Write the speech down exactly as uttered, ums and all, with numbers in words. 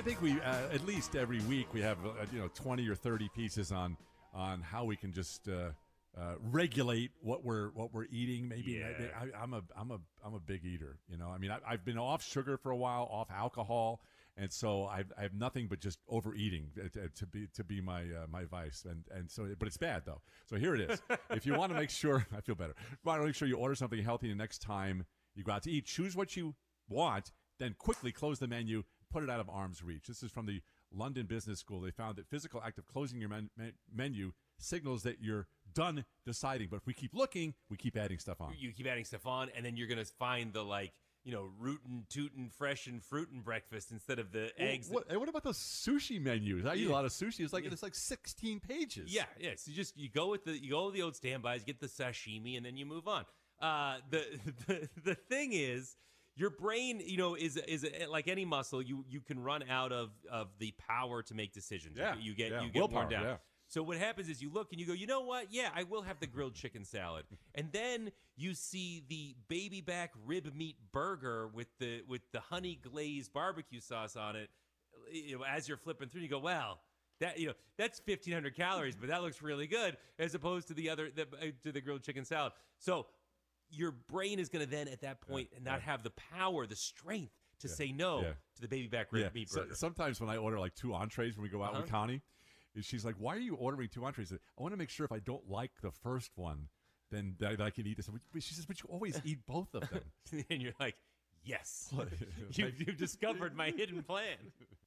I think we uh, at least every week we have uh, you know twenty or thirty pieces on on how we can just uh, uh, regulate what we're what we're eating. Maybe Yeah. I, I'm a I'm a I'm a big eater. You know, I mean, I, I've been off sugar for a while, off alcohol, and so I've, I have nothing but just overeating to, to be to be my uh, my vice. And and so, but it's bad though. So here it is. If you want to make sure, I feel better. You want to make sure you order something healthy the next time you go out to eat. Choose what you want, then quickly close the menu. Put it out of arm's reach. This is from the London Business School. They found that physical act of closing your men- men- menu signals that you're done deciding. But if we keep looking, we keep adding stuff on. You keep adding stuff on, and then you're going to find the, like, you know, rootin', tootin', fresh and fruitin' breakfast instead of the eggs. What, that- what about those sushi menus? I eat a lot of sushi. It's like Yeah. it's like sixteen pages. Yeah, yeah. So you just you go with the you go with the old standbys, get the sashimi, and then you move on. Uh, the the the thing is, your brain, you know, is is like any muscle. You you can run out of of the power to make decisions. Yeah, you get yeah. you get Willpower, worn down. yeah. So what happens is you look and you go, you know what? Yeah, I will have the grilled chicken salad. And then you see the baby back rib meat burger with the with the honey glazed barbecue sauce on it. You know, as you're flipping through, you go, well, that you know that's fifteen hundred calories, but that looks really good as opposed to the other the, uh, to the grilled chicken salad. So your brain is going to then at that point Yeah, not yeah. have the power, the strength to Yeah, say no yeah. to the baby back rib Yeah. meat So, burger. sometimes when I order like two entrees when we go out with Uh-huh. Connie, she's like, "Why are you ordering two entrees?" I want to make sure if I don't like the first one, then that I can eat this. She says, "But you always eat both of them." And you're like, yes, you've, you've discovered my hidden plan.